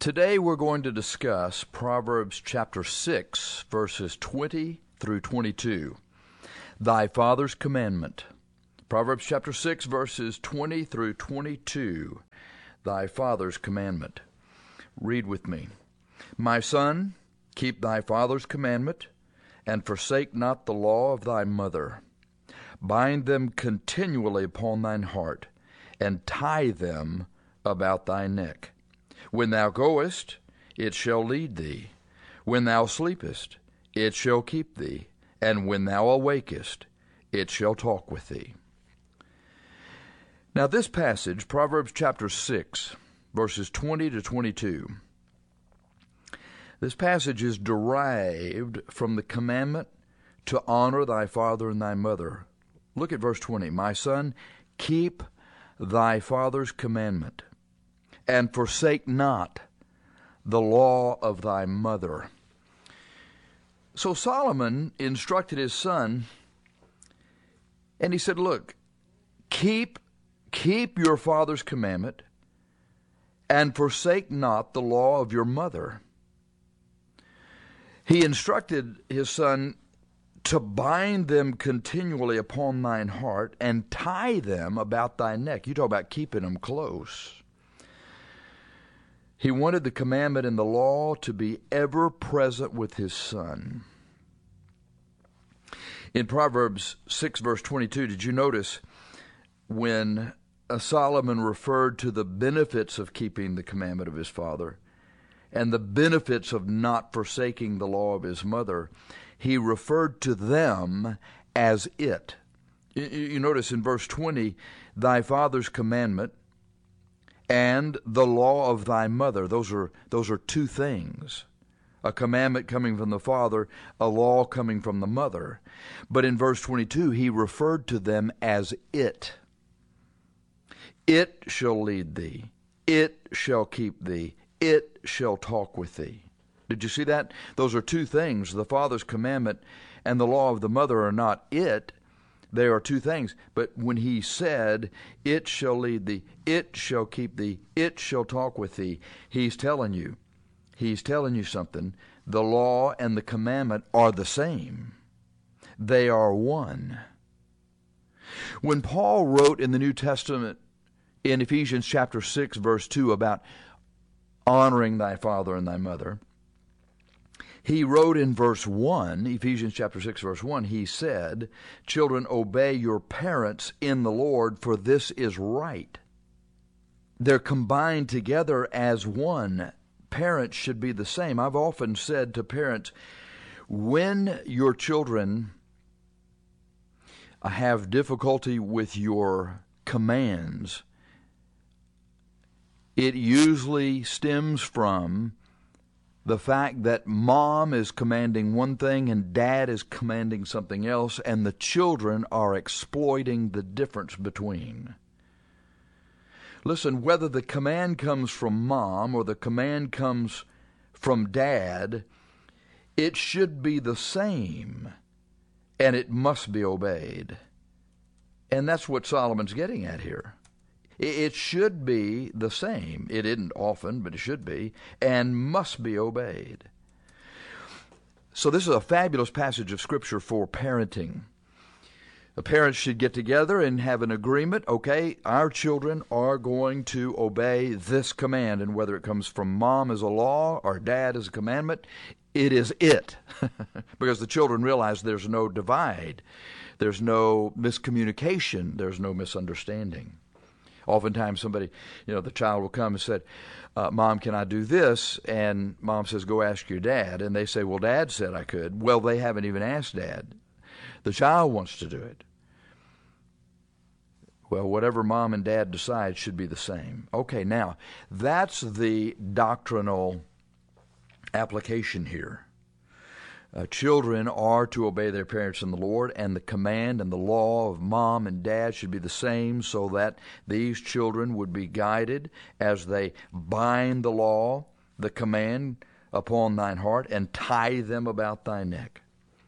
Today we're going to discuss Proverbs chapter 6, verses 20 through 22. Thy father's commandment. Proverbs chapter 6, verses 20 through 22. Thy father's commandment. Read with me. My son, keep thy father's commandment, and forsake not the law of thy mother. Bind them continually upon thine heart, and tie them about thy neck. When thou goest, it shall lead thee. When thou sleepest, it shall keep thee. And when thou awakest, it shall talk with thee. Now this passage, Proverbs chapter 6, verses 20 to 22, this passage is derived from the commandment to honor thy father and thy mother. Look at verse 20. My son, keep thy father's commandment, and forsake not the law of thy mother. So Solomon instructed his son, and he said, look, keep your father's commandment, and forsake not the law of your mother. He instructed his son to bind them continually upon thine heart, and tie them about thy neck. You talk about keeping them close. He wanted the commandment and the law to be ever present with his son. In Proverbs 6, verse 22, did you notice when Solomon referred to the benefits of keeping the commandment of his father and the benefits of not forsaking the law of his mother, he referred to them as it. You notice in verse 20, thy father's commandment and the law of thy mother. Those are two things. A commandment coming from the father, a law coming from the mother. But in verse 22, he referred to them as it. It shall lead thee. It shall keep thee. It shall talk with thee. Did you see that? Those are two things. The father's commandment and the law of the mother are not it. They are two things. But when he said, it shall lead thee, it shall keep thee, it shall talk with thee, he's telling you something. The law and the commandment are the same. They are one. When Paul wrote in the New Testament in Ephesians chapter 6, verse 2 about honoring thy father and thy mother, he wrote in verse 1, Ephesians chapter 6, verse 1, he said, children, obey your parents in the Lord, for this is right. They're combined together as one. Parents should be the same. I've often said to parents, when your children have difficulty with your commands, it usually stems from the fact that mom is commanding one thing and dad is commanding something else, and the children are exploiting the difference between. Listen, whether the command comes from mom or the command comes from dad, it should be the same, and it must be obeyed. And that's what Solomon's getting at here. It should be the same. It isn't often, but it should be, and must be obeyed. So this is a fabulous passage of Scripture for parenting. The parents should get together and have an agreement. Okay, our children are going to obey this command, and whether it comes from mom as a law or dad as a commandment, it is it. Because the children realize there's no divide. There's no miscommunication. There's no misunderstanding. Oftentimes somebody, the child will come and say, Mom, can I do this? And Mom says, go ask your dad. And they say, well, Dad said I could. Well, they haven't even asked Dad. The child wants to do it. Well, whatever Mom and Dad decide should be the same. Okay, now, that's the doctrinal application here. Children are to obey their parents in the Lord, and the command and the law of mom and dad should be the same, so that these children would be guided as they bind the law, the command, upon thine heart, and tie them about thy neck.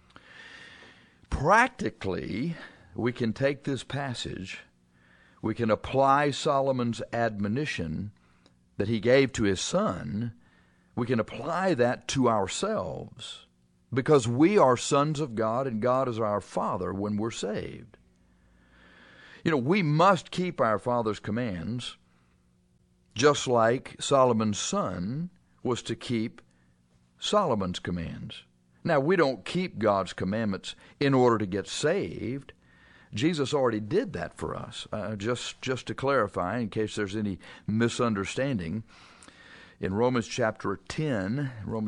Practically, we can take this passage, we can apply Solomon's admonition that he gave to his son We can apply that to ourselves because we are sons of God and God is our Father when we're saved. We must keep our Father's commands just like Solomon's son was to keep Solomon's commands. Now, we don't keep God's commandments in order to get saved. Jesus already did that for us. Just to clarify, in case there's any misunderstanding, in Romans chapter 10,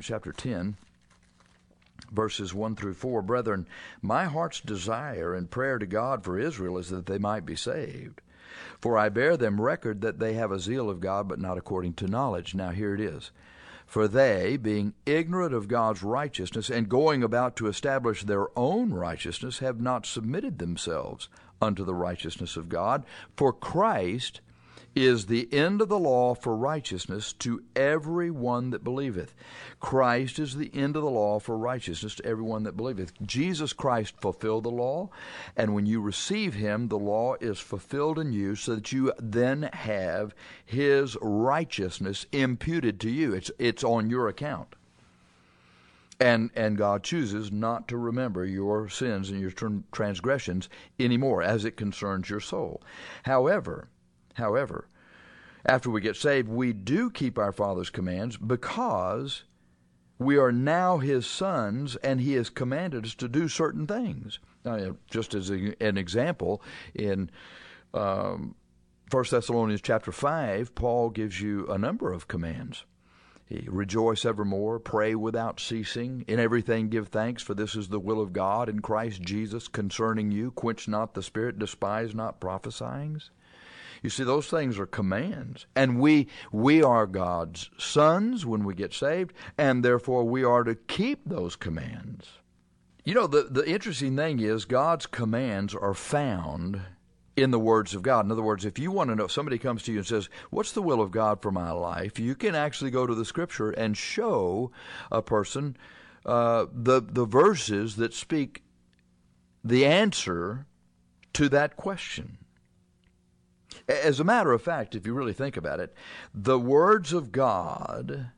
verses 1 through 4, brethren, my heart's desire and prayer to God for Israel is that they might be saved. For I bear them record that they have a zeal of God, but not according to knowledge. Now here it is. For they, being ignorant of God's righteousness and going about to establish their own righteousness, have not submitted themselves unto the righteousness of God. For Christ is the end of the law for righteousness to every one that believeth. Christ is the end of the law for righteousness to everyone that believeth. Jesus Christ fulfilled the law, and when you receive him, the law is fulfilled in you so that you then have his righteousness imputed to you. It's on your account. And God chooses not to remember your sins and your transgressions anymore as it concerns your soul. However, after we get saved, we do keep our Father's commands because we are now his sons and he has commanded us to do certain things. Now, just as an example, in 1 Thessalonians chapter 5, Paul gives you a number of commands. Rejoice evermore, pray without ceasing, in everything give thanks, for this is the will of God in Christ Jesus concerning you. Quench not the spirit, despise not prophesying. You see, those things are commands. And we are God's sons when we get saved, and therefore we are to keep those commands. The interesting thing is God's commands are found in the words of God. In other words, if you want to know, somebody comes to you and says, what's the will of God for my life? You can actually go to the Scripture and show a person the verses that speak the answer to that question. As a matter of fact, if you really think about it, the words of God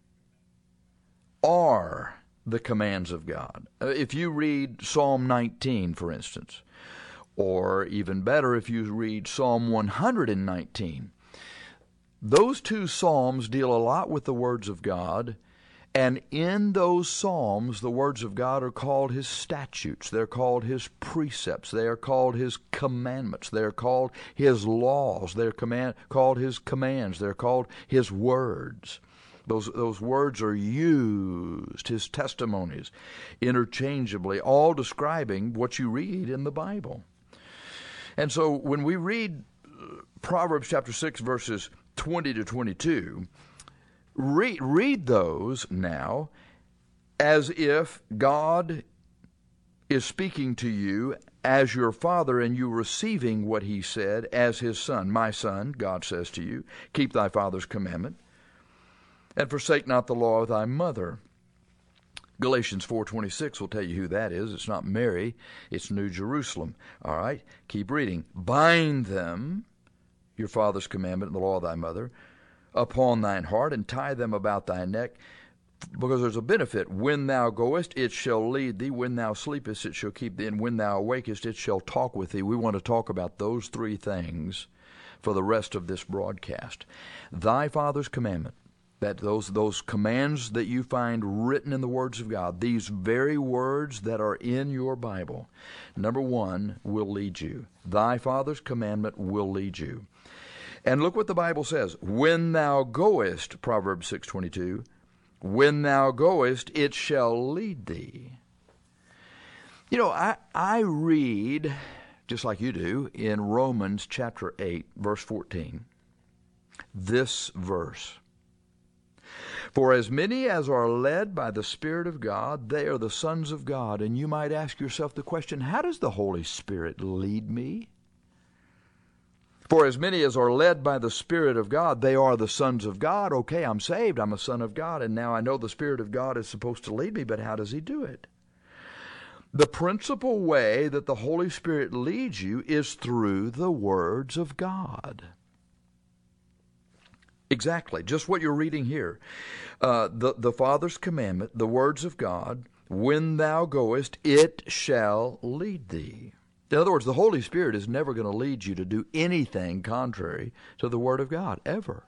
are the commands of God. If you read Psalm 19, for instance, or even better, if you read Psalm 119, those two psalms deal a lot with the words of God. And in those psalms, the words of God are called his statutes. They're called his precepts. They are called his commandments. They're called his laws. They're called his commands. They're called his words. Those words are used, his testimonies, interchangeably, all describing what you read in the Bible. And so when we read Proverbs chapter 6, verses 20 to 22, read those now as if God is speaking to you as your father and you receiving what he said as his son. My son, God says to you, keep thy father's commandment and forsake not the law of thy mother. Galatians 4:26 will tell you who that is. It's not Mary, it's New Jerusalem. All right, keep reading. Bind them, your father's commandment and the law of thy mother, upon thine heart, and tie them about thy neck, because there's a benefit. When thou goest, it shall lead thee. When thou sleepest, it shall keep thee. And when thou awakest, it shall talk with thee. We want to talk about those three things for the rest of this broadcast. Thy father's commandment, that those commands that you find written in the words of God, these very words that are in your Bible, number one, will lead you. Thy father's commandment will lead you. And look what the Bible says. When thou goest, Proverbs 6:22, when thou goest, it shall lead thee. I read, just like you do, in Romans chapter 8, verse 14, this verse. For as many as are led by the Spirit of God, they are the sons of God. And you might ask yourself the question, how does the Holy Spirit lead me? For as many as are led by the Spirit of God, they are the sons of God. Okay, I'm saved, I'm a son of God, and now I know the Spirit of God is supposed to lead me, but how does he do it? The principal way that the Holy Spirit leads you is through the words of God. Exactly, just what you're reading here. The Father's commandment, the words of God, when thou goest, it shall lead thee. In other words, the Holy Spirit is never going to lead you to do anything contrary to the Word of God, ever.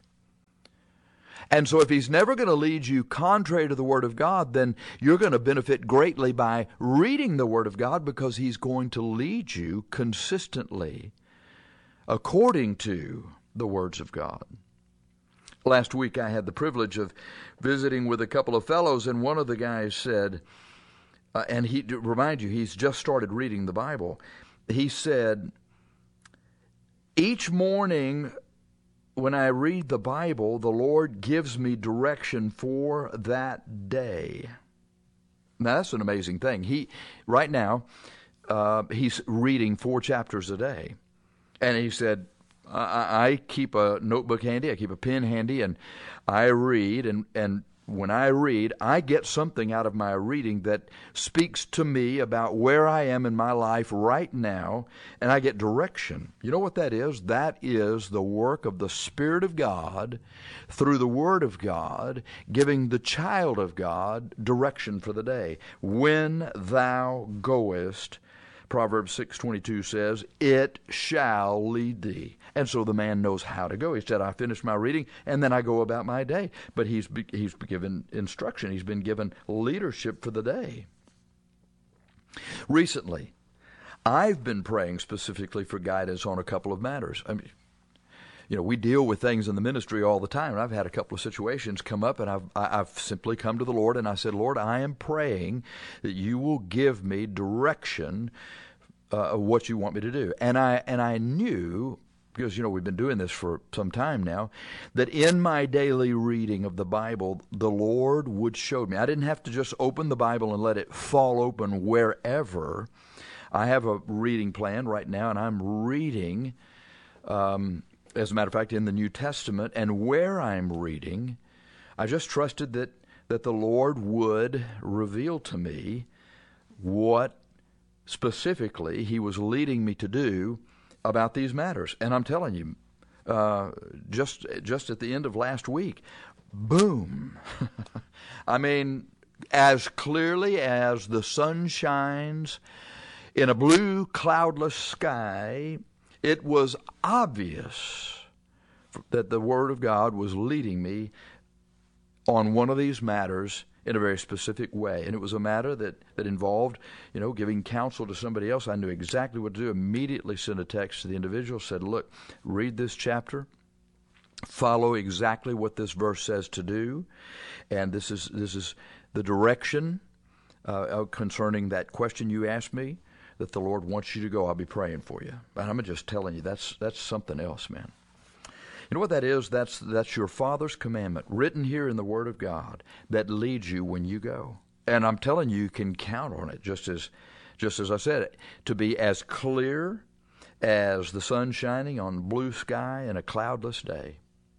And so if He's never going to lead you contrary to the Word of God, then you're going to benefit greatly by reading the Word of God, because He's going to lead you consistently according to the words of God. Last week I had the privilege of visiting with a couple of fellows, and one of the guys said, and to remind you, he's just started reading the Bible. He said, each morning when I read the Bible, the Lord gives me direction for that day. Now that's an amazing thing. Right now, he's reading 4 chapters a day. And he said, I keep a notebook handy, I keep a pen handy, and I read, and when I read, I get something out of my reading that speaks to me about where I am in my life right now, and I get direction. You know what that is? That is the work of the Spirit of God through the Word of God, giving the child of God direction for the day. When thou goest, Proverbs 6:22 says, it shall lead thee. And so the man knows how to go. He said, I finish my reading, and then I go about my day. But he's given instruction. He's been given leadership for the day. Recently, I've been praying specifically for guidance on a couple of matters. I mean, we deal with things in the ministry all the time. And I've had a couple of situations come up, and I've simply come to the Lord, and I said, Lord, I am praying that you will give me direction of what you want me to do. And I knew, because, we've been doing this for some time now, that in my daily reading of the Bible, the Lord would show me. I didn't have to just open the Bible and let it fall open wherever. I have a reading plan right now, and I'm reading, as a matter of fact, in the New Testament, and where I'm reading, I just trusted that the Lord would reveal to me what specifically He was leading me to do about these matters. And I'm telling you, just at the end of last week, boom. I mean, as clearly as the sun shines in a blue, cloudless sky, it was obvious that the Word of God was leading me on one of these matters in a very specific way. And it was a matter that involved, giving counsel to somebody else. I knew exactly what to do. Immediately sent a text to the individual, said, look, read this chapter, follow exactly what this verse says to do, and this is the direction concerning that question you asked me that the Lord wants you to go. I'll be praying for you. And I'm just telling you, that's something else, man. You know what that is? That's your Father's commandment, written here in the Word of God, that leads you when you go. And I'm telling you, you can count on it, just as I said, to be as clear as the sun shining on blue sky in a cloudless day.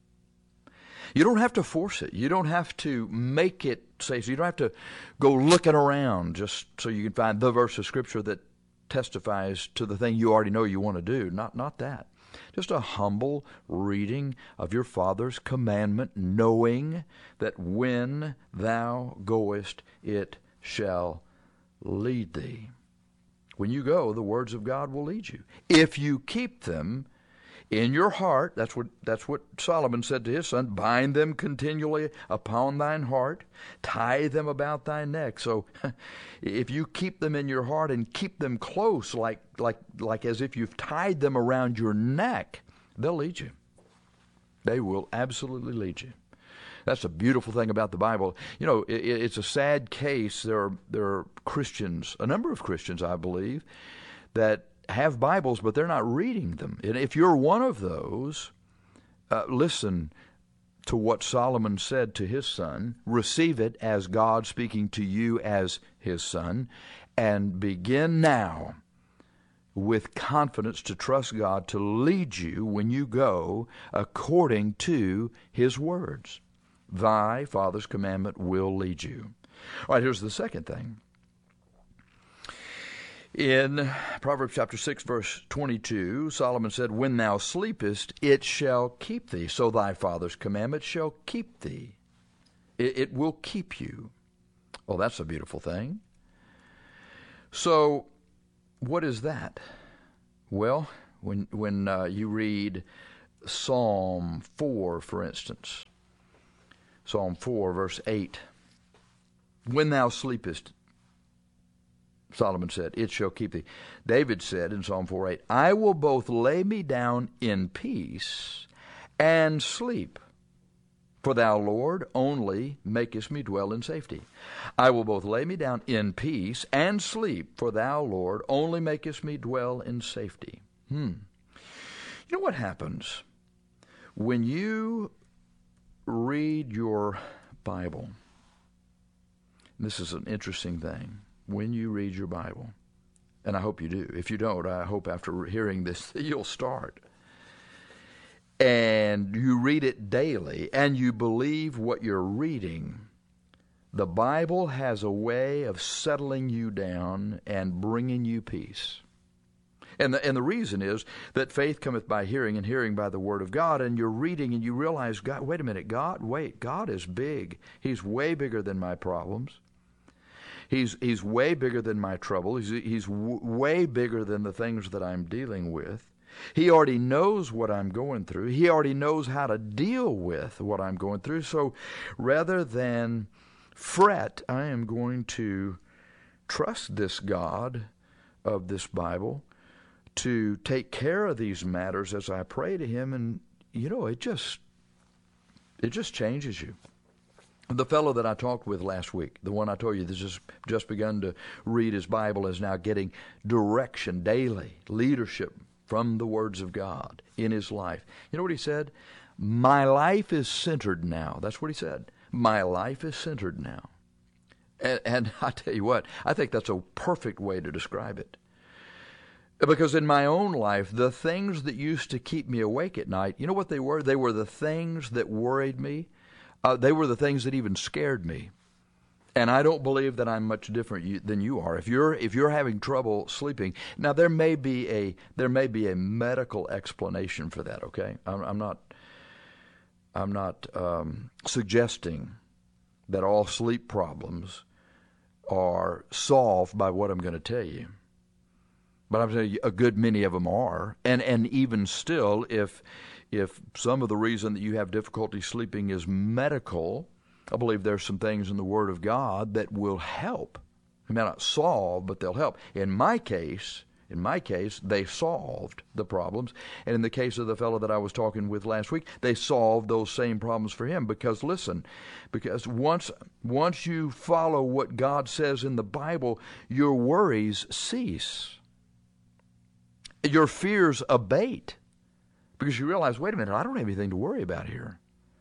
You don't have to force it. You don't have to make it say so. You don't have to go looking around just so you can find the verse of Scripture that testifies to the thing you already know you want to do. Not that. Just a humble reading of your Father's commandment, knowing that when thou goest, it shall lead thee. When you go, the words of God will lead you. If you keep them in your heart, that's what Solomon said to his son, bind them continually upon thine heart, tie them about thy neck. So if you keep them in your heart and keep them close, like as if you've tied them around your neck, they'll lead you. They will absolutely lead you. That's a beautiful thing about the Bible. It's a sad case. There are Christians, a number of Christians, I believe, that have Bibles, but they're not reading them. And if you're one of those, listen to what Solomon said to his son. Receive it as God speaking to you as his son, and begin now with confidence to trust God to lead you when you go according to his words. Thy Father's commandment will lead you. All right, here's the second thing. In Proverbs chapter 6, verse 22, Solomon said, "When thou sleepest, it shall keep thee. So thy father's commandment shall keep thee." It will keep you. Oh, that's a beautiful thing. So, what is that? Well, when you read Psalm 4, for instance, Psalm 4, verse 8, "When thou sleepest," Solomon said, "it shall keep thee." David said in Psalm 4:8, "I will both lay me down in peace and sleep, for thou, Lord, only makest me dwell in safety." I will both lay me down in peace and sleep, for thou, Lord, only makest me dwell in safety. You know what happens when you read your Bible? This is an interesting thing. When you read your Bible, and I hope you do. If you don't, I hope after hearing this you'll start. And you read it daily, and you believe what you're reading, the Bible has a way of settling you down and bringing you peace. And the reason is that faith cometh by hearing, and hearing by the Word of God. And you're reading, and you realize, God, wait a minute, God is big. He's way bigger than my problems. He's way bigger than my trouble. He's way bigger than the things that I'm dealing with. He already knows what I'm going through. He already knows how to deal with what I'm going through. So rather than fret, I am going to trust this God of this Bible to take care of these matters as I pray to Him. And, it just changes you. The fellow that I talked with last week, the one I told you that's just begun to read his Bible, is now getting direction daily, leadership from the words of God in his life. You know what he said? My life is centered now. That's what he said. My life is centered now. And I tell you what, I think that's a perfect way to describe it. Because in my own life, the things that used to keep me awake at night, you know what they were? They were the things that worried me. They were the things that even scared me. And I don't believe that I'm much different than you are. If you're having trouble sleeping, now there may be a medical explanation for that. Okay, I'm not suggesting that all sleep problems are solved by what I'm going to tell you, but I'm telling you a good many of them are. And even still, if some of the reason that you have difficulty sleeping is medical, I believe there's some things in the Word of God that will help. They may not solve, but they'll help. In my case, they solved the problems. And in the case of the fellow that I was talking with last week, they solved those same problems for him. Because listen, once you follow what God says in the Bible, your worries cease. Your fears abate. Because you realize, wait a minute, I don't have anything to worry about here.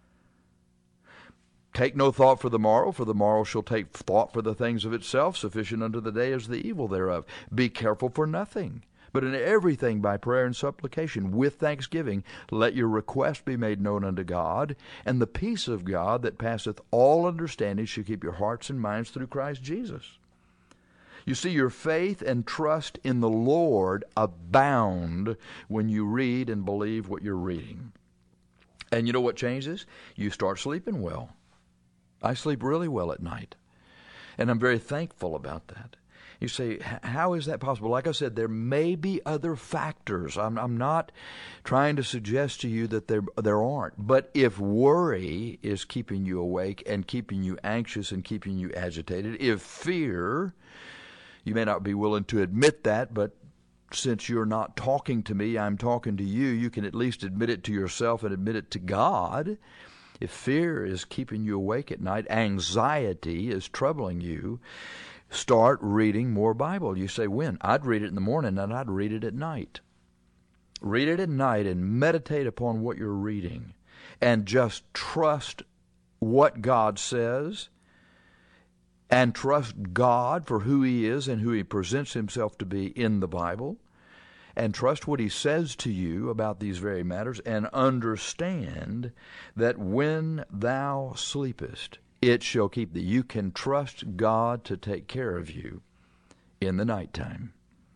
Take no thought for the morrow shall take thought for the things of itself. Sufficient unto the day is the evil thereof. Be careful for nothing, but in everything by prayer and supplication, with thanksgiving, let your request be made known unto God, and the peace of God that passeth all understanding shall keep your hearts and minds through Christ Jesus. You see, your faith and trust in the Lord abound when you read and believe what you're reading. And you know what changes? You start sleeping well. I sleep really well at night, and I'm very thankful about that. You say, how is that possible? Like I said, there may be other factors. I'm not trying to suggest to you that there aren't. But if worry is keeping you awake and keeping you anxious and keeping you agitated, if fear, you may not be willing to admit that, but since you're not talking to me, I'm talking to you, you can at least admit it to yourself and admit it to God. If fear is keeping you awake at night, anxiety is troubling you, start reading more Bible. You say, when? I'd read it in the morning and I'd read it at night. Read it at night and meditate upon what you're reading. And just trust what God says and trust God for who He is and who He presents Himself to be in the Bible. And trust what He says to you about these very matters, and understand that when thou sleepest, it shall keep thee. You can trust God to take care of you in the nighttime.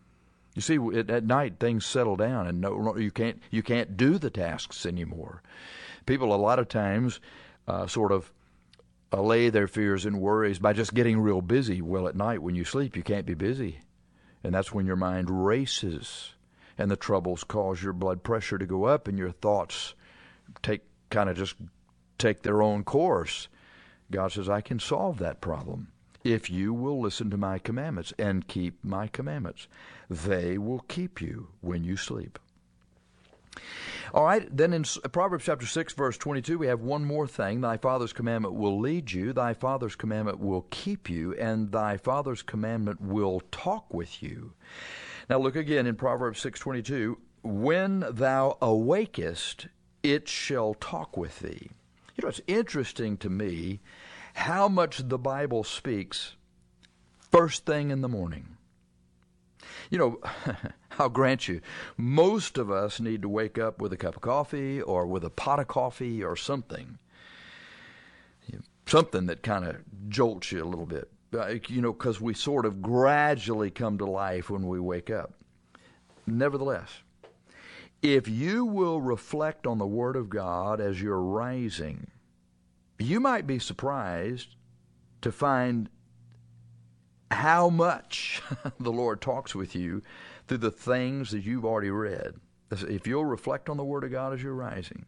You see, at night things settle down, and you can't do the tasks anymore. People a lot of times sort of allay their fears and worries by just getting real busy. Well, at night when you sleep, you can't be busy, and that's when your mind races, and the troubles cause your blood pressure to go up, and your thoughts take their own course. God says, I can solve that problem if you will listen to my commandments and keep my commandments. They will keep you when you sleep. All right, then in Proverbs chapter 6, verse 22, we have one more thing. Thy father's commandment will lead you, thy father's commandment will keep you, and thy father's commandment will talk with you. Now look again in Proverbs 6:22. When thou awakest, it shall talk with thee. You know, it's interesting to me how much the Bible speaks first thing in the morning. You know, I'll grant you, most of us need to wake up with a cup of coffee or with a pot of coffee or something. Something that kind of jolts you a little bit. You know, because we sort of gradually come to life when we wake up. Nevertheless, if you will reflect on the Word of God as you're rising, you might be surprised to find how much the Lord talks with you through the things that you've already read. If you'll reflect on the Word of God as you're rising,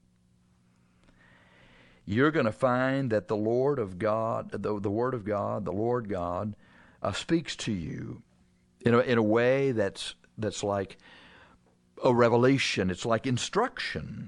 you're going to find that the Lord of God, the Word of God, the Lord God, speaks to you in a way that's like a revelation. It's like instruction.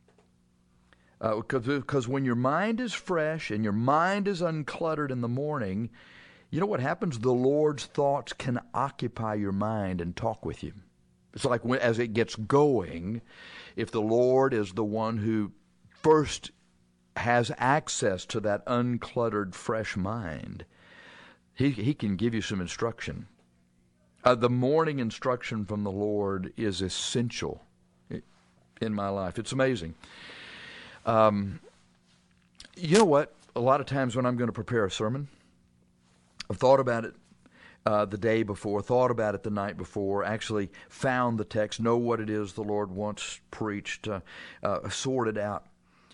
Because when your mind is fresh and your mind is uncluttered in the morning, you know what happens? The Lord's thoughts can occupy your mind and talk with you. It's like as it gets going, if the Lord is the one who first has access to that uncluttered, fresh mind, He can give you some instruction. The morning instruction from the Lord is essential in my life. It's amazing. You know what? A lot of times when I'm going to prepare a sermon, I've thought about it the day before, thought about it the night before, actually found the text, know what it is the Lord wants preached, sorted out,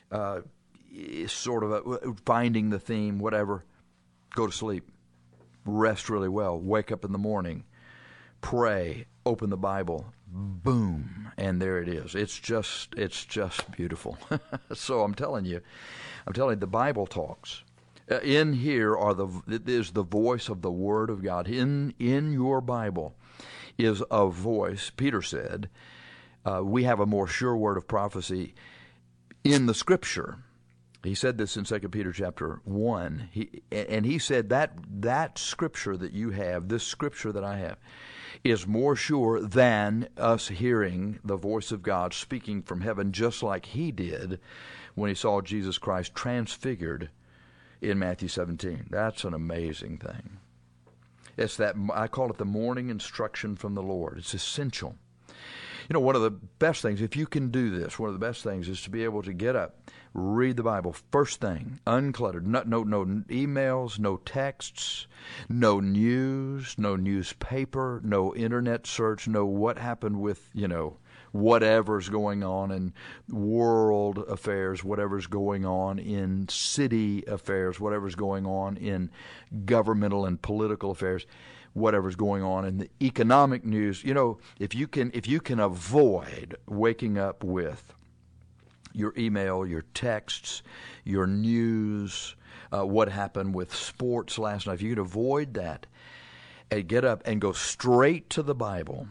sort of finding the theme, whatever, go to sleep, rest really well, wake up in the morning, pray, open the Bible, boom, and there it is. It's just beautiful. So I'm telling you, the Bible talks. In here is the voice of the Word of God. In your Bible is a voice. Peter said, we have a more sure word of prophecy in the Scripture. He said this in 2 Peter chapter 1. He said that Scripture that you have, this Scripture that I have, is more sure than us hearing the voice of God speaking from heaven, just like he did when he saw Jesus Christ transfigured in Matthew 17. That's an amazing thing. It's that, I call it the morning instruction from the Lord. It's essential. You know, one of the best things, if you can do this, one of the best things is to be able to get up, read the Bible first thing, uncluttered, no emails, no texts, no news, no newspaper, no internet search, no what happened with, whatever's going on in world affairs, whatever's going on in city affairs, whatever's going on in governmental and political affairs, whatever's going on in the economic news. You know, if you can avoid waking up with your email, your texts, your news, what happened with sports last night, if you can avoid that and get up and go straight to the Bible,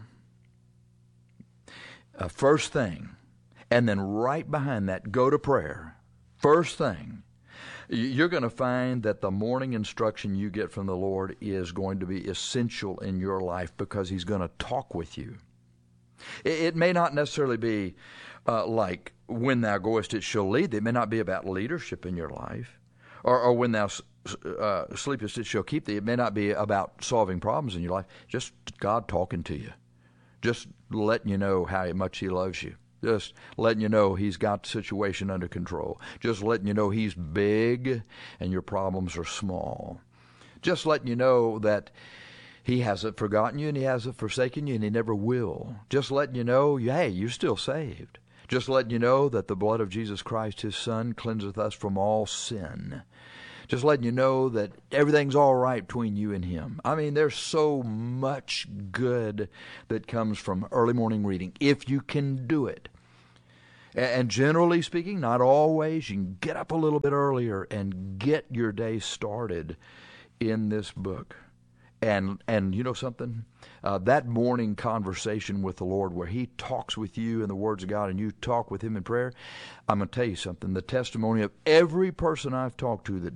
first thing, and then right behind that, go to prayer, first thing, you're going to find that the morning instruction you get from the Lord is going to be essential in your life because He's going to talk with you. It may not necessarily be like, when thou goest it shall lead thee. It may not be about leadership in your life. Or when thou sleepest it shall keep thee. It may not be about solving problems in your life. Just God talking to you. Just letting you know how much He loves you. Just letting you know He's got the situation under control. Just letting you know He's big and your problems are small. Just letting you know that He hasn't forgotten you, and He hasn't forsaken you, and He never will. Just letting you know, hey, you're still saved. Just letting you know that the blood of Jesus Christ, His Son, cleanseth us from all sin. Just letting you know that everything's all right between you and Him. I mean, there's so much good that comes from early morning reading, if you can do it. And generally speaking, not always, you can get up a little bit earlier and get your day started in this book. And you know something? That morning conversation with the Lord where He talks with you in the words of God and you talk with Him in prayer, I'm going to tell you something. The testimony of every person I've talked to that